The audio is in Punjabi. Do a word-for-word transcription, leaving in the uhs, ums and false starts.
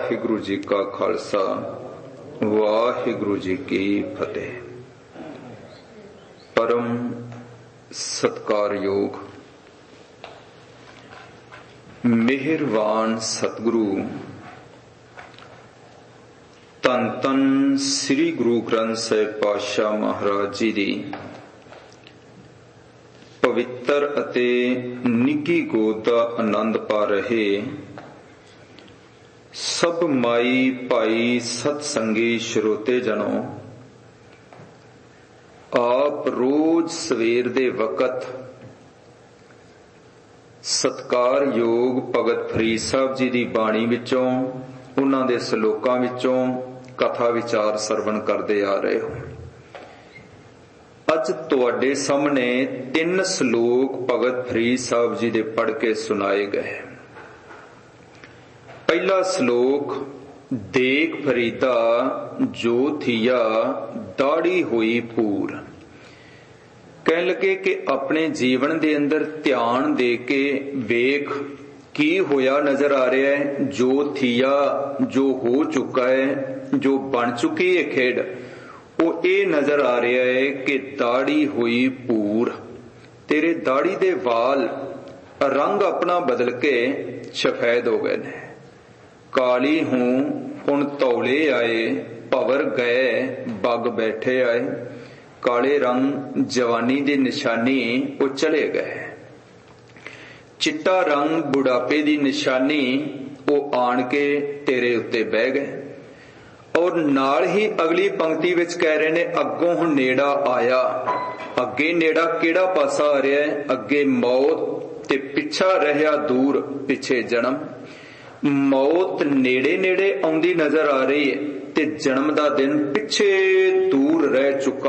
ਵਾਹਿਗੁਰੂ ਜੀ ਕਾ ਖਾਲਸਾ ਵਾਹਿਗੁਰੂ ਜੀ ਕੀ ਫਤਿਹ। ਪਰਮ ਸਤਿਕਾਰਯੋਗ ਮਿਹਰਬਾਨ ਸਤਿਗੁਰੂ ਧੰਨ ਧੰਨ ਸ੍ਰੀ ਗੁਰੂ ਗ੍ਰੰਥ ਸਾਹਿਬ ਪਾਤਸ਼ਾਹ ਮਹਾਰਾਜ ਜੀ ਦੀ ਪਵਿੱਤਰ ਅਤੇ ਨਿੱਘੀ ਗੋਦ ਦਾ ਆਨੰਦ ਪਾ ਰਹੇ ਸਭ ਮਾਈ ਭਾਈ ਸਤਸੰਗੀ ਸਰੋਤੇ ਜਨੋ, ਆਪ ਰੋਜ਼ ਸਵੇਰ ਦੇ ਵਕਤ ਸਤਿਕਾਰਯੋਗ ਭਗਤ ਫਰੀਦ ਸਾਹਿਬ ਜੀ ਦੀ ਬਾਣੀ ਵਿੱਚੋਂ, ਉਹਨਾਂ ਦੇ ਸਲੋਕਾਂ ਵਿੱਚੋਂ ਕਥਾ ਵਿਚਾਰ ਸਰਵਣ ਕਰਦੇ ਆ ਰਹੇ ਹੋ। ਅੱਜ ਤੁਹਾਡੇ ਸਾਹਮਣੇ ਤਿੰਨ ਸਲੋਕ ਭਗਤ ਫਰੀਦ ਸਾਹਿਬ ਜੀ ਦੇ ਪੜ੍ਹ ਕੇ ਸੁਣਾਏ ਗਏ। ਪਹਿਲਾ ਸ਼ਲੋਕ, ਦੇਖ ਫਰੀਦਾ ਜੋ ਥੀਆ ਦਾੜੀ ਹੋਈ ਪੂਰ। ਕਹਿਣ ਲੱਗੇ ਕਿ ਆਪਣੇ ਜੀਵਨ ਦੇ ਅੰਦਰ ਧਿਆਨ ਦੇ ਕੇ ਵੇਖ ਕੀ ਹੋਇਆ ਨਜ਼ਰ ਆ ਰਿਹਾ ਹੈ। ਜੋ ਥੀਆ, ਜੋ ਹੋ ਚੁੱਕਾ ਹੈ, ਜੋ ਬਣ ਚੁੱਕੀ ਹੈ ਖੇਡ, ਉਹ ਇਹ ਨਜ਼ਰ ਆ ਰਿਹਾ ਹੈ ਕਿ ਦਾੜੀ ਹੋਈ ਪੂਰ। ਤੇਰੇ ਦਾੜੀ ਦੇ ਵਾਲ ਰੰਗ ਆਪਣਾ ਬਦਲ ਕੇ ਸਫੈਦ ਹੋ ਗਏ ਨੇ। ਕਾਲੀ ਹੂੰ ਹੁਣ ਤੌਲੇ ਆਏ, ਭਵਰ ਗਏ ਬੱਗ ਬੈਠੇ ਆਏ। ਕਾਲੇ ਰੰਗ ਜਵਾਨੀ ਦੀ ਨਿਸ਼ਾਨੀ ਉਹ ਚਲੇ ਗਏ। ਚਿੱਟਾ ਰੰਗ ਬੁਢਾਪੇ ਦੀ ਨਿਸ਼ਾਨੀ ਉਹ ਆਣ ਕੇ ਤੇਰੇ ਉੱਤੇ ਬਹਿ ਗਏ। ਔਰ ਨਾਲ ਹੀ ਅਗਲੀ ਪੰਕਤੀ ਵਿੱਚ ਕਹਿ ਰਹੇ ਨੇ, ਅੱਗੋਂ ਹੁਣ ਨੇੜਾ ਆਇਆ। ਅੱਗੇ ਨੇੜਾ ਕਿਹੜਾ ਪਾਸਾ ਆ ਰਿਹਾ ਹੈ? ਅੱਗੇ ਮੌਤ ਤੇ ਪਿੱਛਾ ਰਹਿਆ ਦੂਰ, ਪਿੱਛੇ ਜਨਮ। ਮੌਤ ਨੇੜੇ ਨੇੜੇ ਆਉਂਦੀ ਨਜ਼ਰ ਆ ਰਹੀ ਹੈ ਤੇ ਜਨਮ ਦਾ ਦਿਨ ਪਿੱਛੇ ਦੂਰ ਰਹਿ ਚੁੱਕਾ